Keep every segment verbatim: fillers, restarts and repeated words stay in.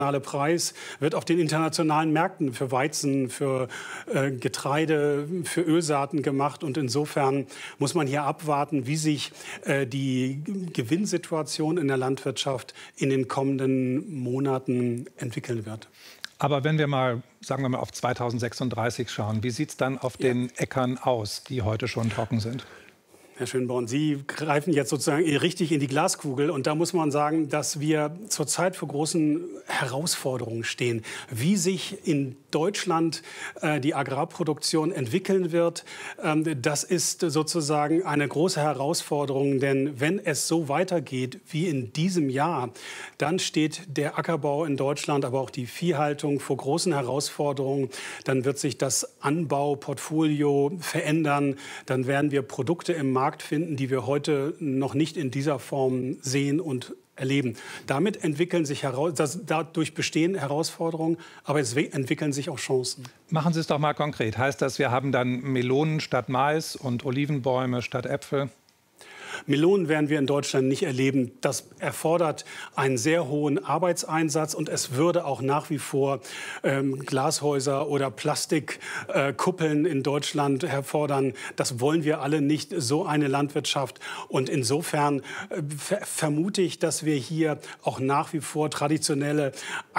Preis wird auf den internationalen Märkten für Weizen, für äh, Getreide, für Ölsaaten gemacht. Und insofern muss man hier abwarten, wie sich äh, die Gewinnsituation in der Landwirtschaft in den kommenden Monaten entwickeln wird. Aber wenn wir mal, sagen wir mal, auf zweitausendsechsunddreißig schauen, wie sieht es dann auf den Äckern aus, die heute schon trocken sind? Herr Schönborn, Sie greifen jetzt sozusagen richtig in die Glaskugel. Und da muss man sagen, dass wir zurzeit vor großen Herausforderungen stehen. Wie sich in Deutschland äh, die Agrarproduktion entwickeln wird, ähm, das ist sozusagen eine große Herausforderung. Denn wenn es so weitergeht wie in diesem Jahr, dann steht der Ackerbau in Deutschland, aber auch die Viehhaltung vor großen Herausforderungen. Dann wird sich das Anbauportfolio verändern. Dann werden wir Produkte im Markt finden, die wir heute noch nicht in dieser Form sehen und erleben. Damit entwickeln sich heraus, das, dadurch bestehen Herausforderungen, aber es entwickeln sich auch Chancen. Machen Sie es doch mal konkret. Heißt das, wir haben dann Melonen statt Mais und Olivenbäume statt Äpfel? Melonen werden wir in Deutschland nicht erleben. Das erfordert einen sehr hohen Arbeitseinsatz und es würde auch nach wie vor ähm, Glashäuser oder Plastikkuppeln äh, in Deutschland herfordern. Das wollen wir alle nicht, so eine Landwirtschaft. Und insofern äh, ver vermute ich, dass wir hier auch nach wie vor traditionelle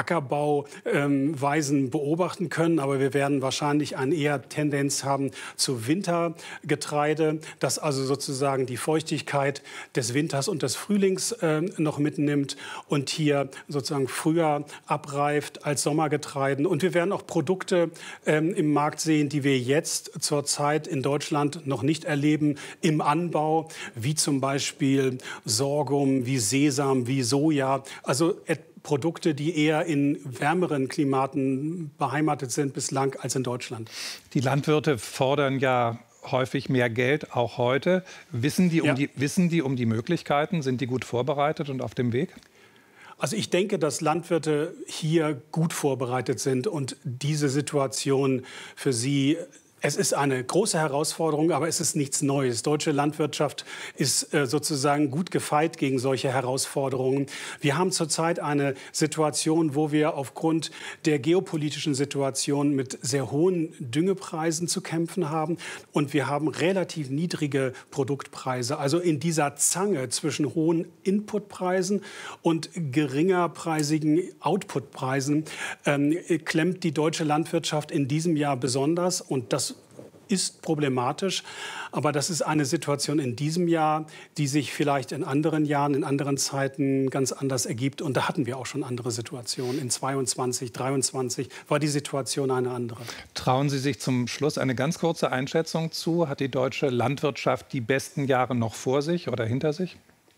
Ackerbauweisen ähm, beobachten können. Aber wir werden wahrscheinlich eine eher Tendenz haben zu Wintergetreide, das also sozusagen die Feuchtigkeit des Winters und des Frühlings äh, noch mitnimmt und hier sozusagen früher abreift als Sommergetreiden. Und wir werden auch Produkte ähm, im Markt sehen, die wir jetzt zurzeit in Deutschland noch nicht erleben im Anbau, wie zum Beispiel Sorghum, wie Sesam, wie Soja. Also Produkte, die eher in wärmeren Klimaten beheimatet sind bislang als in Deutschland. Die Landwirte fordern ja häufig mehr Geld, auch heute. Wissen die, um Ja. die, wissen die um die Möglichkeiten? Sind die gut vorbereitet und auf dem Weg? Also ich denke, dass Landwirte hier gut vorbereitet sind und diese Situation für sie. Es ist eine große Herausforderung, aber es ist nichts Neues. Deutsche Landwirtschaft ist äh, sozusagen gut gefeit gegen solche Herausforderungen. Wir haben zurzeit eine Situation, wo wir aufgrund der geopolitischen Situation mit sehr hohen Düngepreisen zu kämpfen haben. Und wir haben relativ niedrige Produktpreise. Also in dieser Zange zwischen hohen Inputpreisen und geringerpreisigen Outputpreisen ähm, klemmt die deutsche Landwirtschaft in diesem Jahr besonders. Und das ist problematisch, aber das ist eine Situation in diesem Jahr, die sich vielleicht in anderen Jahren, in anderen Zeiten ganz anders ergibt. Und da hatten wir auch schon andere Situationen. In zweiundzwanzig, dreiundzwanzig war die Situation eine andere. Trauen Sie sich zum Schluss eine ganz kurze Einschätzung zu? Hat die deutsche Landwirtschaft die besten Jahre noch vor sich oder hinter sich?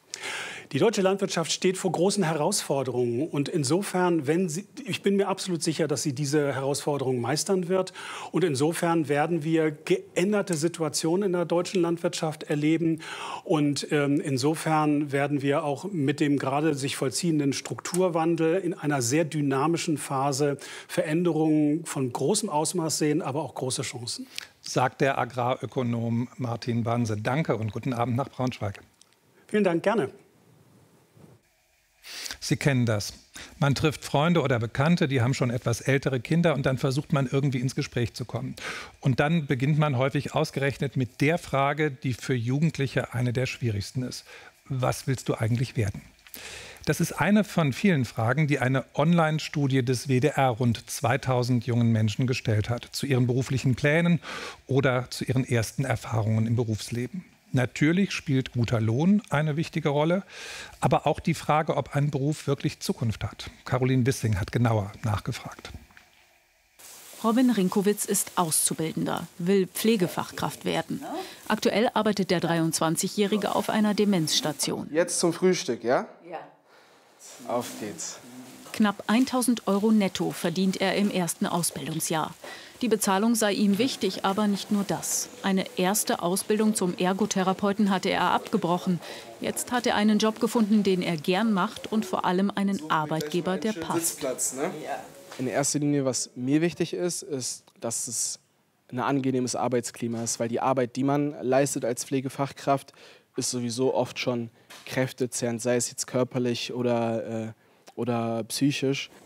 Die deutsche Landwirtschaft steht vor großen Herausforderungen. Und insofern, wenn sie, ich bin mir absolut sicher, dass sie diese Herausforderungen meistern wird. Und insofern werden wir geänderte Situationen in der deutschen Landwirtschaft erleben. Und ähm, insofern werden wir auch mit dem gerade sich vollziehenden Strukturwandel in einer sehr dynamischen Phase Veränderungen von großem Ausmaß sehen, aber auch große Chancen. Sagt der Agrarökonom Martin Banse. Danke und guten Abend nach Braunschweig. Vielen Dank, gerne. Sie kennen das. Man trifft Freunde oder Bekannte, die haben schon etwas ältere Kinder und dann versucht man irgendwie ins Gespräch zu kommen. Und dann beginnt man häufig ausgerechnet mit der Frage, die für Jugendliche eine der schwierigsten ist. Was willst du eigentlich werden? Das ist eine von vielen Fragen, die eine Online-Studie des W D R rund zweitausend jungen Menschen gestellt hat, zu ihren beruflichen Plänen oder zu ihren ersten Erfahrungen im Berufsleben. Natürlich spielt guter Lohn eine wichtige Rolle, aber auch die Frage, ob ein Beruf wirklich Zukunft hat. Caroline Wissing hat genauer nachgefragt. Robin Rinkowitz ist Auszubildender, will Pflegefachkraft werden. Aktuell arbeitet der dreiundzwanzigjährige auf einer Demenzstation. Jetzt zum Frühstück, ja? Ja. Auf geht's. Knapp tausend Euro netto verdient er im ersten Ausbildungsjahr. Die Bezahlung sei ihm wichtig, aber nicht nur das. Eine erste Ausbildung zum Ergotherapeuten hatte er abgebrochen. Jetzt hat er einen Job gefunden, den er gern macht und vor allem einen Arbeitgeber, der passt. Sitzplatz, ne? In erster Linie, was mir wichtig ist, ist, dass es ein angenehmes Arbeitsklima ist, weil die Arbeit, die man leistet als Pflegefachkraft, ist sowieso oft schon kräftezehrend, sei es jetzt körperlich oder, äh, oder psychisch.